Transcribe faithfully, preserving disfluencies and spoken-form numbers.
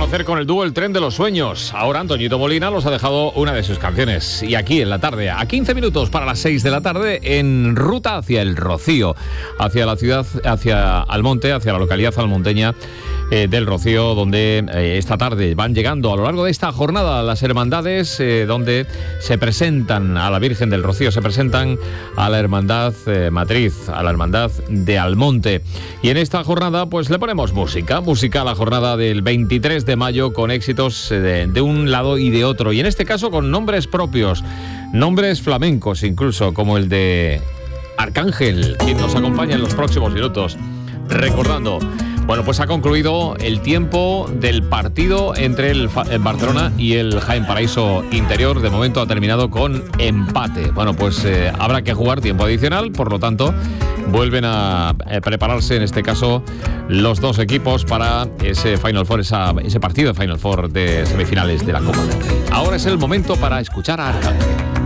conocer con el dúo El Tren de los Sueños. Ahora Antoñito Molina nos ha dejado una de sus canciones. Y aquí en la tarde, a quince minutos para las seis de la tarde, en ruta hacia el Rocío, hacia la ciudad, hacia Almonte, hacia la localidad almonteña eh, del Rocío, donde eh, esta tarde van llegando a lo largo de esta jornada las hermandades, eh, donde se presentan a la Virgen del Rocío, se presentan a la hermandad eh, matriz, a la hermandad de Almonte. Y en esta jornada pues le ponemos música, música a la jornada del veintitrés de mayo, con éxitos de, de un lado y de otro, y en este caso con nombres propios, nombres flamencos incluso, como el de Arcángel, quien nos acompaña en los próximos minutos, recordando. Bueno, pues ha concluido el tiempo del partido entre el, el Barcelona y el Jaén Paraíso Interior. De momento ha terminado con empate. Bueno, pues eh, habrá que jugar tiempo adicional, por lo tanto vuelven a eh, prepararse en este caso los dos equipos para ese Final Four, esa, ese partido de Final Four de semifinales de la Copa del Rey. Ahora es el momento para escuchar a Arcángel.